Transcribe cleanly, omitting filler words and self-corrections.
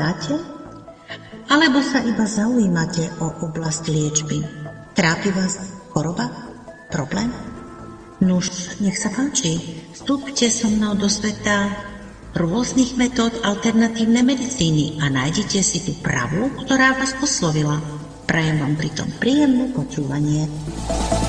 máte? Alebo sa iba zaujímate o oblasť liečby? Trápi vás choroba? Problém? Nuž, nech sa páči, vstúpte so mnou do sveta rôznych metód alternatívnej medicíny a nájdete si tú pravú, ktorá vás oslovila. Prajem vám pritom príjemné počúvanie.